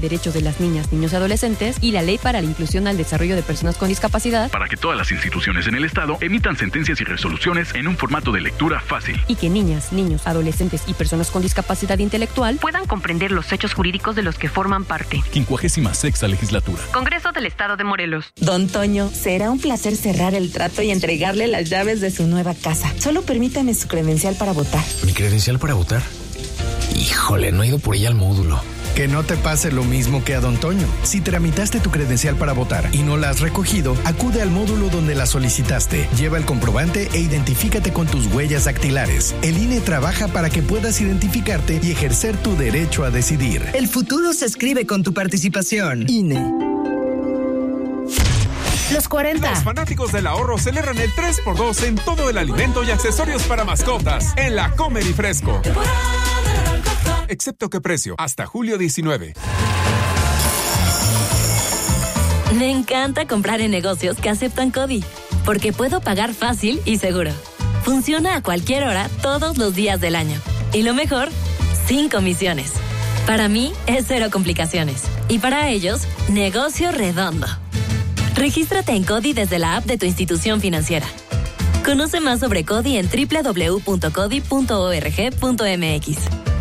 de Derechos de las Niñas, Niños y Adolescentes y la Ley para la Inclusión al Desarrollo de Personas con Discapacidad, para que todas las instituciones en el Estado emitan sentencias y resoluciones en un formato de lectura fácil. Y que niñas, niños, adolescentes y personas con discapacidad intelectual puedan comprender los hechos jurídicos de los que forman parte. 56ª Legislatura. Congreso del Estado de Morelos. Don Toño, será un placer cerrar el trato y entregarle las llaves de su nueva casa. Solo permítame su credencial para votar. ¿Mi credencial para votar? Híjole, no he ido por ella al módulo. Que no te pase lo mismo que a Don Toño. Si tramitaste tu credencial para votar y no la has recogido, acude al módulo donde la solicitaste. Lleva el comprobante e identifícate con tus huellas dactilares. El INE trabaja para que puedas identificarte y ejercer tu derecho a decidir. El futuro se escribe con tu participación. INE. Los 40. Los fanáticos del ahorro celebran el 3x2 en todo el alimento y accesorios para mascotas en la Comer y Fresco. Excepto qué precio, hasta julio 19. Me encanta comprar en negocios que aceptan CODI, porque puedo pagar fácil y seguro. Funciona a cualquier hora, todos los días del año. Y lo mejor, sin comisiones. Para mí, es cero complicaciones. Y para ellos, negocio redondo. Regístrate en CODI desde la app de tu institución financiera. Conoce más sobre CODI en www.codi.org.mx.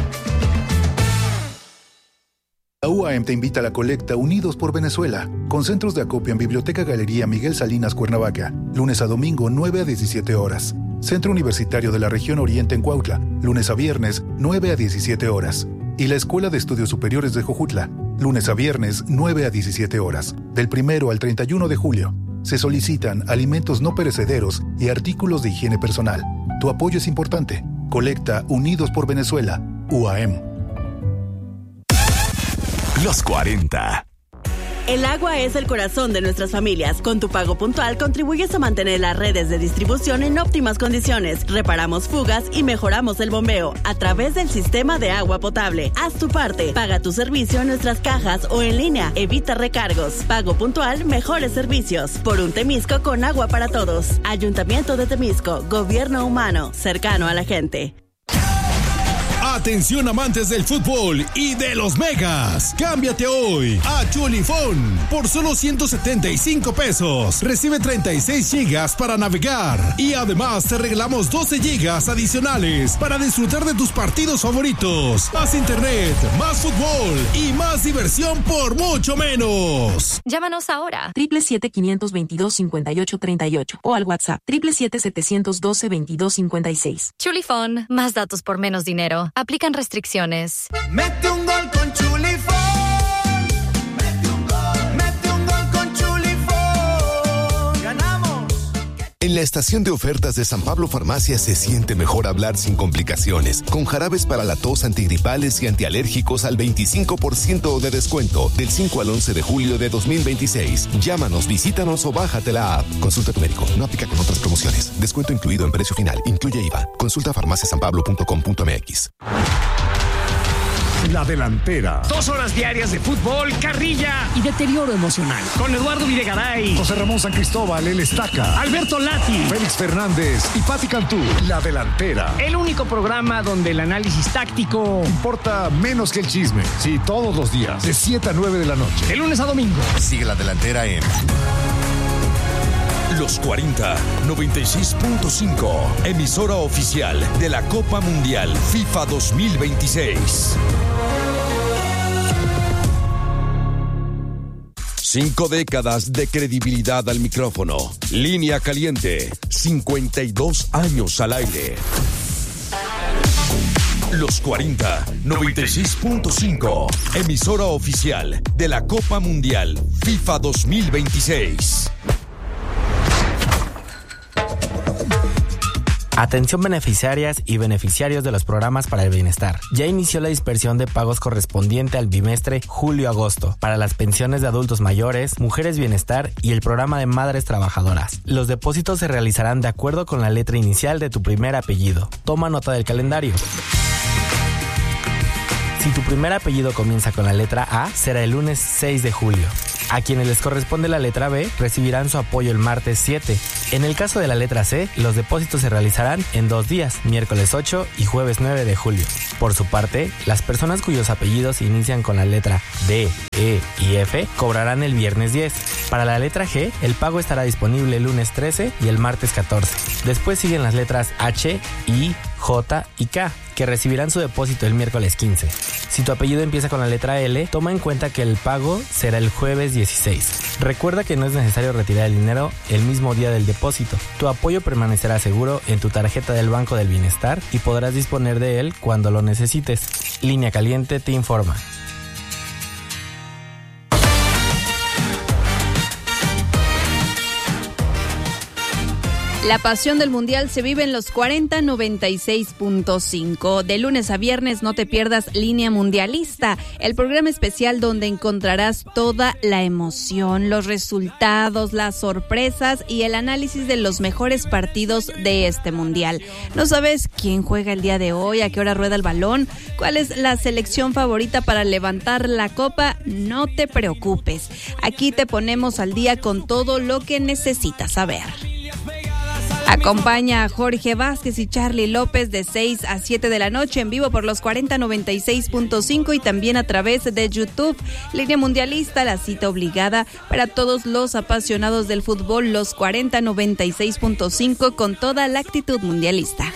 La UAM te invita a la colecta Unidos por Venezuela, con centros de acopio en Biblioteca Galería Miguel Salinas, Cuernavaca, lunes a domingo 9 a 17 horas. Centro Universitario de la Región Oriente en Cuautla, lunes a viernes 9 a 17 horas. Y la Escuela de Estudios Superiores de Jojutla, lunes a viernes 9 a 17 horas, del 1 al 31 de julio. Se solicitan alimentos no perecederos y artículos de higiene personal. Tu apoyo es importante. Colecta Unidos por Venezuela, UAM. Los 40. El agua es el corazón de nuestras familias. Con tu pago puntual contribuyes a mantener las redes de distribución en óptimas condiciones. Reparamos fugas y mejoramos el bombeo a través del sistema de agua potable. Haz tu parte. Paga tu servicio en nuestras cajas o en línea. Evita recargos. Pago puntual, mejores servicios. Por un Temisco con agua para todos. Ayuntamiento de Temisco. Gobierno humano. Cercano a la gente. Atención amantes del fútbol y de los megas. Cámbiate hoy a Chulifón por solo 175 pesos. Recibe 36 gigas para navegar y además te regalamos 12 gigas adicionales para disfrutar de tus partidos favoritos. Más internet, más fútbol y más diversión por mucho menos. Llámanos ahora 777-522-5838 o al WhatsApp 777-712-2256. Chulifón, más datos por menos dinero. Aplican restricciones. Mete un gol con Chulifón. Mete un gol con Chulifón. Ganamos. En la estación de ofertas de San Pablo Farmacia se siente mejor hablar sin complicaciones, con jarabes para la tos, antigripales y antialérgicos al 25% de descuento del 5 al 11 de julio de 2026. Llámanos, visítanos o bájate la app. Consulta a tu médico. No aplica con otras promociones. Descuento incluido en precio final. Incluye IVA. Consulta farmaciasanpablo.com.mx. La Delantera. 2 horas diarias de fútbol, carrilla y deterioro emocional. Con Eduardo Videgaray, José Ramón San Cristóbal, el Estaca, Alberto Lati, Félix Fernández y Pati Cantú. La Delantera. El único programa donde el análisis táctico importa menos que el chisme. Sí, todos los días, de 7 a 9 de la noche. De lunes a domingo. Sigue La Delantera en Los 40, 96.5, emisora oficial de la Copa Mundial FIFA 2026. 5 décadas de credibilidad al micrófono. Línea caliente, 52 años al aire. Los 40, 96.5, emisora oficial de la Copa Mundial FIFA 2026. Atención beneficiarias y beneficiarios de los programas para el bienestar. Ya inició la dispersión de pagos correspondiente al bimestre julio-agosto para las pensiones de adultos mayores, mujeres bienestar y el programa de madres trabajadoras. Los depósitos se realizarán de acuerdo con la letra inicial de tu primer apellido. Toma nota del calendario. Si tu primer apellido comienza con la letra A, será el lunes 6 de julio. A quienes les corresponde la letra B recibirán su apoyo el martes 7. En el caso de la letra C, los depósitos se realizarán en 2 días, miércoles 8 y jueves 9 de julio. Por su parte, las personas cuyos apellidos inician con la letra D, E y F cobrarán el viernes 10. Para la letra G, el pago estará disponible el lunes 13 y el martes 14. Después siguen las letras H, I, J y K, que recibirán su depósito el miércoles 15. Si tu apellido empieza con la letra L, toma en cuenta que el pago será el jueves 16. Recuerda que no es necesario retirar el dinero el mismo día del depósito. Tu apoyo permanecerá seguro en tu tarjeta del Banco del Bienestar y podrás disponer de él cuando lo necesites. Línea Caliente te informa. La pasión del Mundial se vive en los 4096.5. De lunes a viernes no te pierdas Línea Mundialista, el programa especial donde encontrarás toda la emoción, los resultados, las sorpresas y el análisis de los mejores partidos de este Mundial. ¿No sabes quién juega el día de hoy? ¿A qué hora rueda el balón? ¿Cuál es la selección favorita para levantar la copa? No te preocupes. Aquí te ponemos al día con todo lo que necesitas saber. Acompaña a Jorge Vázquez y Charlie López de 6 a 7 de la noche en vivo por los 4096.5 y también a través de YouTube. Línea Mundialista, la cita obligada para todos los apasionados del fútbol, los 4096.5 con toda la actitud mundialista.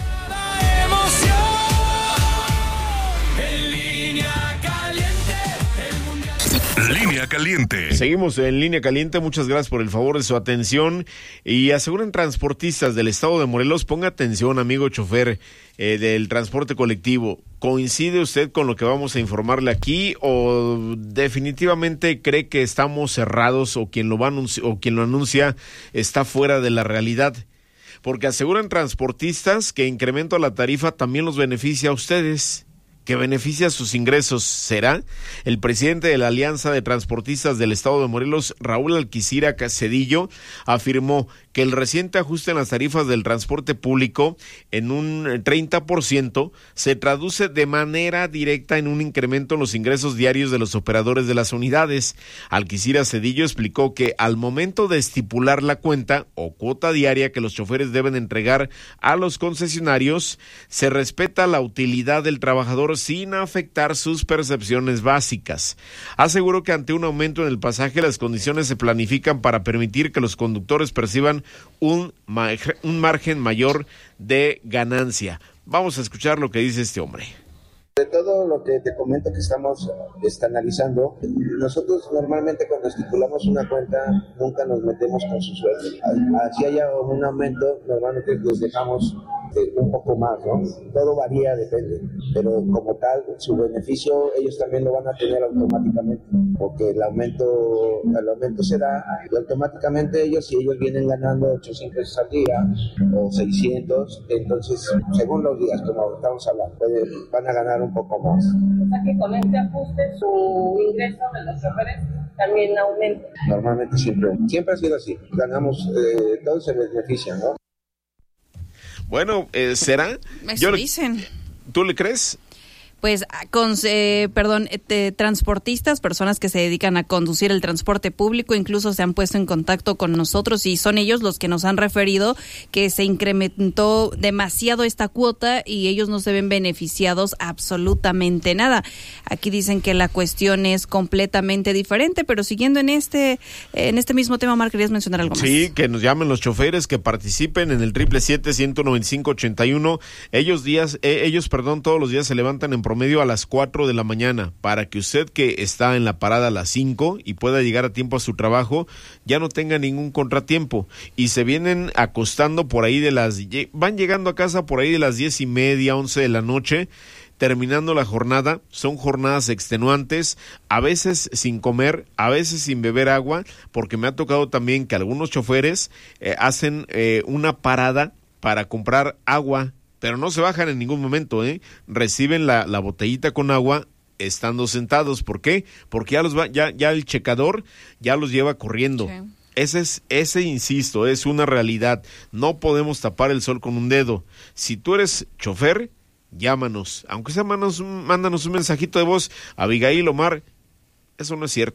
Línea Caliente. Seguimos en Línea Caliente. Muchas gracias por el favor de su atención. Y aseguran transportistas del estado de Morelos, ponga atención, amigo chofer del transporte colectivo. ¿Coincide usted con lo que vamos a informarle aquí o definitivamente cree que estamos cerrados o quien lo anuncia está fuera de la realidad? Porque aseguran transportistas que incremento a la tarifa también los beneficia a ustedes, que beneficia sus ingresos. ¿Será? El presidente de la Alianza de Transportistas del Estado de Morelos, Raúl Alquicira Cedillo, afirmó que el reciente ajuste en las tarifas del transporte público en un 30% se traduce de manera directa en un incremento en los ingresos diarios de los operadores de las unidades. Alquicira Cedillo explicó que al momento de estipular la cuenta o cuota diaria que los choferes deben entregar a los concesionarios, se respeta la utilidad del trabajador sin afectar sus percepciones básicas. Aseguró que ante un aumento en el pasaje, las condiciones se planifican para permitir que los conductores perciban un margen mayor de ganancia. Vamos a escuchar lo que dice este hombre. De todo lo que te comento que estamos analizando, nosotros normalmente cuando estipulamos una cuenta nunca nos metemos con su sueldo. Si haya un aumento, normalmente los dejamos un poco más, ¿no? Todo varía, depende, pero como tal, su beneficio ellos también lo van a tener automáticamente, porque el aumento se da y automáticamente si ellos vienen ganando 800 pesos al día o 600, entonces según los días, como estamos hablando, van a ganar un poco más. O sea que con este ajuste su ingreso de los choferes también aumenta. Normalmente siempre ha sido así, ganamos, todos se benefician, ¿no? Bueno, ¿será? Eso dicen. ¿Tú le crees? Pues transportistas, personas que se dedican a conducir el transporte público, incluso se han puesto en contacto con nosotros y son ellos los que nos han referido que se incrementó demasiado esta cuota y ellos no se ven beneficiados absolutamente nada. Aquí dicen que la cuestión es completamente diferente, pero siguiendo en este mismo tema, Mar, ¿querías mencionar algo más? Sí, que nos llamen los choferes, que participen en el 777-195-81. Ellos todos los días se levantan en promedio a las 4 de la mañana, para que usted que está en la parada a las 5 y pueda llegar a tiempo a su trabajo, ya no tenga ningún contratiempo, y se vienen acostando por ahí van llegando a casa por ahí de las 10:30, 11 de la noche, terminando la jornada. Son jornadas extenuantes, a veces sin comer, a veces sin beber agua, porque me ha tocado también que algunos choferes hacen una parada para comprar agua, pero no se bajan en ningún momento, reciben la botellita con agua estando sentados. ¿Por qué? Porque ya el checador ya los lleva corriendo. Sí. Ese insisto, es una realidad. No podemos tapar el sol con un dedo. Si tú eres chofer, llámanos, aunque sea mándanos un mensajito de voz. Abigail, Omar, eso no es cierto.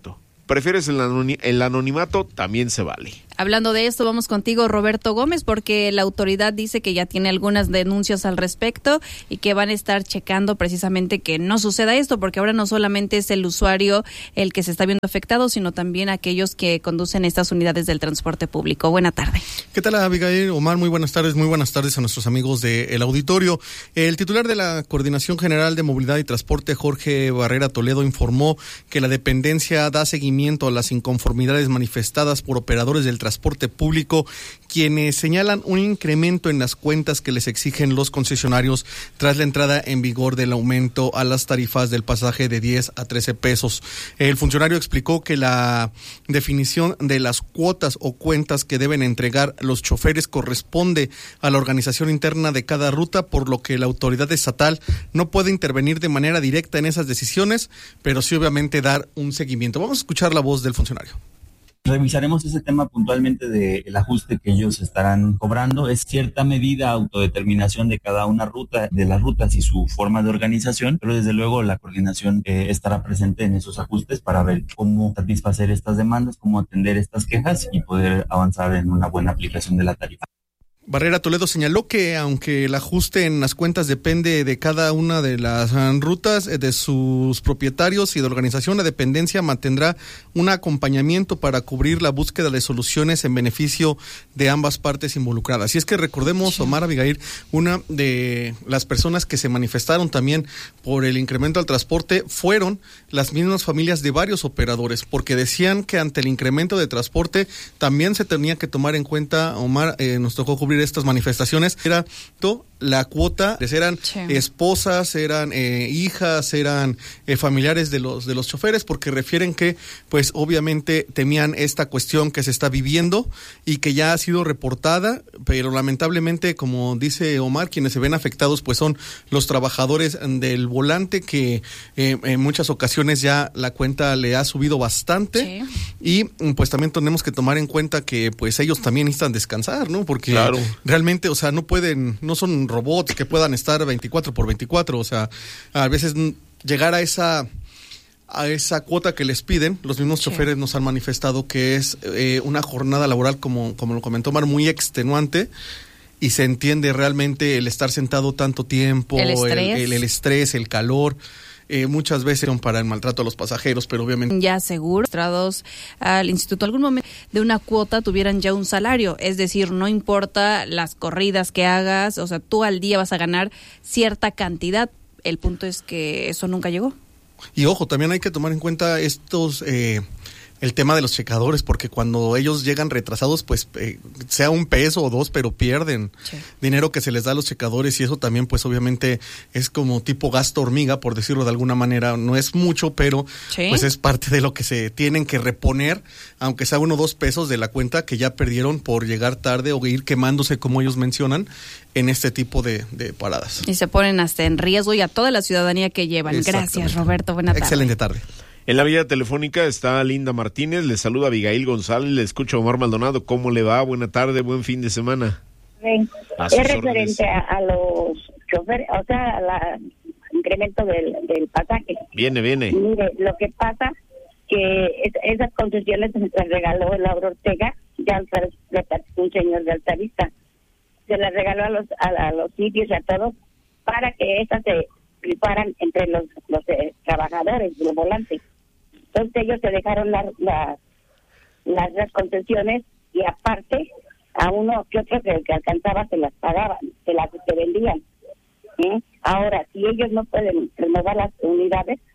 prefieres el anonimato, también se vale. Hablando de esto, vamos contigo, Roberto Gómez, porque la autoridad dice que ya tiene algunas denuncias al respecto y que van a estar checando precisamente que no suceda esto, porque ahora no solamente es el usuario el que se está viendo afectado, sino también aquellos que conducen estas unidades del transporte público. Buena tarde. ¿Qué tal, Abigail? Omar, muy buenas tardes a nuestros amigos del auditorio. El titular de la Coordinación General de Movilidad y Transporte, Jorge Barrera Toledo, informó que la dependencia da seguimiento a las inconformidades manifestadas por operadores del transporte público, quienes señalan un incremento en las cuentas que les exigen los concesionarios tras la entrada en vigor del aumento a las tarifas del pasaje de 10 a 13 pesos. El funcionario explicó que la definición de las cuotas o cuentas que deben entregar los choferes corresponde a la organización interna de cada ruta, por lo que la autoridad estatal no puede intervenir de manera directa en esas decisiones, pero sí obviamente dar un seguimiento. Vamos a escuchar la voz del funcionario. Revisaremos ese tema puntualmente del ajuste que ellos estarán cobrando. Es cierta medida autodeterminación de cada una ruta, de las rutas y su forma de organización, pero desde luego la coordinación estará presente en esos ajustes para ver cómo satisfacer estas demandas, cómo atender estas quejas y poder avanzar en una buena aplicación de la tarifa. Barrera Toledo señaló que aunque el ajuste en las cuentas depende de cada una de las rutas, de sus propietarios y de organización, la dependencia mantendrá un acompañamiento para cubrir la búsqueda de soluciones en beneficio de ambas partes involucradas. Y es que recordemos, Omar, Abigail, una de las personas que se manifestaron también por el incremento al transporte fueron las mismas familias de varios operadores, porque decían que ante el incremento de transporte también se tenía que tomar en cuenta, Omar, nos tocó cubrir estas manifestaciones, era la cuota, eran esposas, eran hijas, eran familiares de los choferes, porque refieren que pues obviamente temían esta cuestión que se está viviendo y que ya ha sido reportada, pero lamentablemente, como dice Omar, quienes se ven afectados pues son los trabajadores del volante, que en muchas ocasiones ya la cuenta le ha subido bastante, y pues también tenemos que tomar en cuenta que pues ellos también necesitan descansar, ¿no? Porque realmente, o sea, no son robots que puedan estar 24/24, o sea, a veces llegar a esa cuota que les piden, los mismos choferes nos han manifestado que es una jornada laboral, como lo comentó Omar, muy extenuante, y se entiende realmente el estar sentado tanto tiempo, el estrés, el calor. Muchas veces son para el maltrato a los pasajeros, pero obviamente ya seguro, registrados al instituto, algún momento de una cuota tuvieran ya un salario, es decir, no importa las corridas que hagas, o sea, tú al día vas a ganar cierta cantidad. El punto es que eso nunca llegó. Y ojo, también hay que tomar en cuenta el tema de los checadores, porque cuando ellos llegan retrasados, pues sea un peso o dos, pero pierden dinero que se les da a los checadores, y eso también pues obviamente es como tipo gasto hormiga, por decirlo de alguna manera. No es mucho, pero pues es parte de lo que se tienen que reponer, aunque sea 1 o 2 pesos de la cuenta que ya perdieron por llegar tarde o ir quemándose, como ellos mencionan, en este tipo de paradas. Y se ponen hasta en riesgo y a toda la ciudadanía que llevan. Gracias, Roberto. Buena tarde. Excelente tarde. En la vía telefónica está Linda Martínez, le saluda Abigail González, le escucha Omar Maldonado. ¿Cómo le va? Buena tarde, buen fin de semana. Es referente a los choferes, o sea, al incremento del pasaje. Viene. Mire, lo que pasa que esas concesiones se las regaló Laura Ortega, ya un señor de Altavista. Se las regaló a los sitios y a todos para que estas se rifaran entre los trabajadores del volante. Entonces ellos se dejaron las concesiones, y aparte a uno que otro que alcanzaba se las pagaban, se vendían. Ahora, si ellos no pueden renovar las unidades,